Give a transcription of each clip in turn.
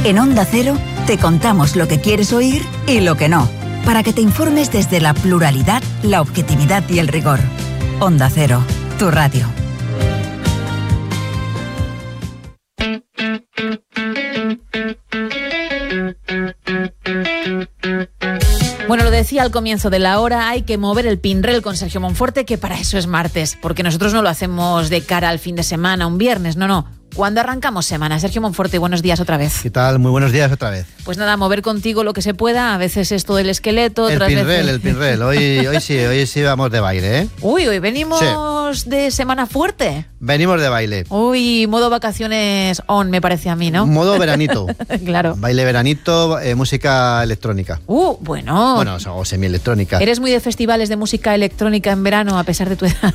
En Onda Cero te contamos lo que quieres oír y lo que no, para que te informes desde la pluralidad, la objetividad y el rigor. Onda Cero, tu radio. Bueno, lo decía al comienzo de la hora, hay que mover el pinrel con Sergio Monforte, que para eso es martes, porque nosotros no lo hacemos de cara al fin de semana, un viernes, no. Cuando arrancamos semana. Sergio Monforte, buenos días otra vez. ¿Qué tal? Muy buenos días otra vez. Pues nada, mover contigo lo que se pueda, a veces es todo el esqueleto, otras veces... El pinrel. Hoy sí vamos de baile, ¿eh? Uy, hoy venimos de semana fuerte. Venimos de baile. Uy, modo vacaciones on, me parece a mí, ¿no? Modo veranito. Claro. Baile veranito, música electrónica. Bueno. Bueno, o semi-electrónica. ¿Eres muy de festivales de música electrónica en verano, a pesar de tu edad?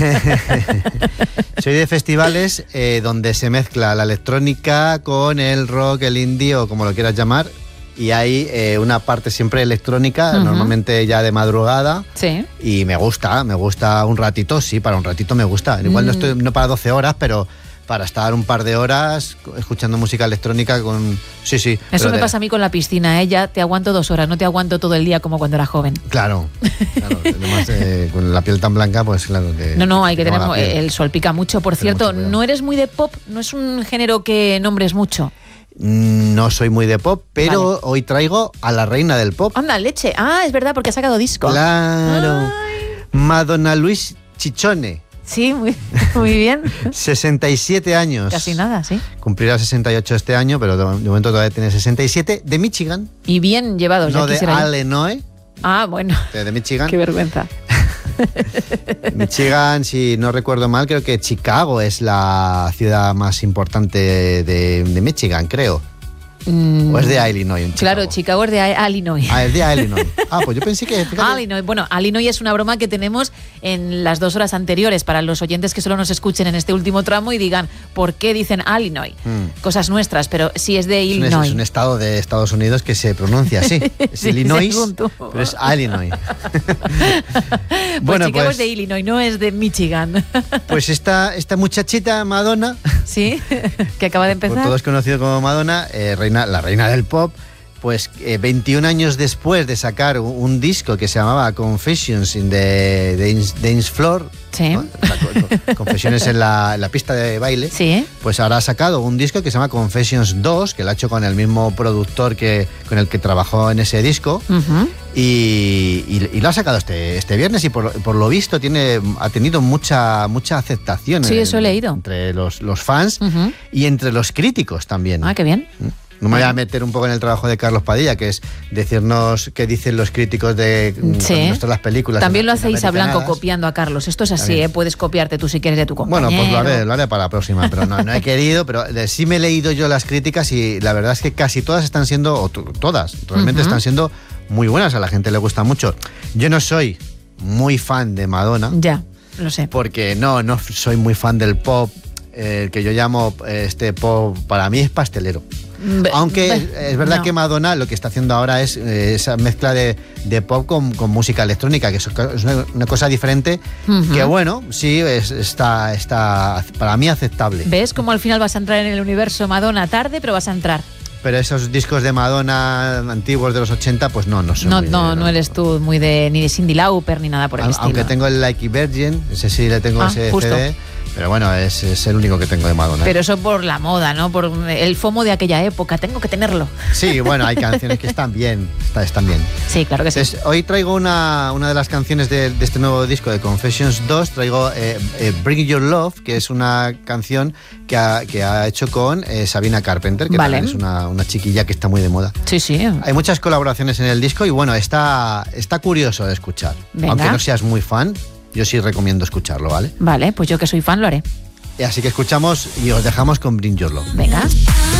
Soy de festivales donde se mezcla la electrónica con el rock, el indie o como lo quieras llamar, y hay una parte siempre electrónica, normalmente ya de madrugada. Sí. Y me gusta un ratito, sí, para un ratito me gusta. Igual no para 12 horas, pero para estar un par de horas escuchando música electrónica con... Sí. Eso me pasa a mí con la piscina, ya te aguanto 2 horas, no te aguanto todo el día como cuando era joven. Claro. Además, con la piel tan blanca, pues claro que... No, hay que tener... El sol pica mucho. Por cierto, no eres muy de pop, no es un género que nombres mucho. No soy muy de pop, pero hoy traigo a la reina del pop. Anda, leche. Ah, es verdad, porque ha sacado disco. Claro. Ay. Madonna Luis Ciccione. Sí, muy bien. 67 años. Casi nada, sí. Cumplirá 68 este año, pero de momento todavía tiene 67. De Michigan. Y bien llevados. No, de Illinois. Ah, bueno. De Michigan. Qué vergüenza. Michigan, si no recuerdo mal, creo que Chicago es la ciudad más importante de Michigan, creo. ¿O es de Illinois? Claro, Chicago es de Illinois. Ah, es de Illinois. Pues yo pensé que... Illinois. Bueno, Illinois es una broma que tenemos en las 2 horas anteriores para los oyentes que solo nos escuchen en este último tramo y digan, ¿por qué dicen Illinois? Cosas nuestras, pero sí es de Illinois. Es un estado de Estados Unidos que se pronuncia así. Es sí, Illinois, pero es Illinois. Pues Chicago es de Illinois, no es de Michigan. Pues esta muchachita, Madonna... Sí, que acaba de empezar. Por todos conocido como Madonna, la reina del pop, pues 21 años después de sacar un disco que se llamaba Confessions in the Dance Floor, sí, ¿no? Confesiones en la pista de baile, sí, pues ahora ha sacado un disco que se llama Confessions 2, que lo ha hecho con el mismo productor con el que trabajó en ese disco, y lo ha sacado este viernes, y por lo visto ha tenido mucha aceptación. Sí, eso he leído. Entre los fans y entre los críticos también. Ah, qué bien. No me voy a meter un poco en el trabajo de Carlos Padilla, que es decirnos qué dicen los críticos de las películas. También lo hacéis a Blanco copiando a Carlos. Esto es así, puedes copiarte tú si quieres de tu compañero. Bueno, pues lo haré para la próxima, pero no he querido, pero sí me he leído yo las críticas y la verdad es que casi todas están siendo, todas realmente están siendo muy buenas, a la gente le gusta mucho. Yo no soy muy fan de Madonna. Ya, lo sé. Porque no soy muy fan del pop, que yo llamo pop, para mí es pastelero. Aunque es verdad que Madonna lo que está haciendo ahora es esa mezcla de pop con música electrónica, que es una cosa diferente, que bueno, sí, está para mí aceptable. ¿Ves cómo al final vas a entrar en el universo Madonna tarde, pero vas a entrar? Pero esos discos de Madonna antiguos de los 80, pues no son. No eres tú muy ni de Cyndi Lauper ni nada por el estilo. Aunque tengo el Like Virgin, ese sí le tengo ese justo. CD. Pero bueno, es el único que tengo de Madonna. Pero eso por la moda, ¿no? Por el FOMO de aquella época. Tengo que tenerlo. Sí, bueno, hay canciones que están bien. Están bien. Sí, claro que sí. Entonces, hoy traigo una de las canciones de este nuevo disco de Confessions 2. Traigo Bring Your Love, que es una canción que ha hecho con Sabrina Carpenter, que también es una chiquilla que está muy de moda. Sí. Hay muchas colaboraciones en el disco y bueno, está curioso de escuchar. Venga. Aunque no seas muy fan, yo sí recomiendo escucharlo, ¿vale? Vale, pues yo que soy fan lo haré. Así que escuchamos y os dejamos con Bring Your Love. Venga.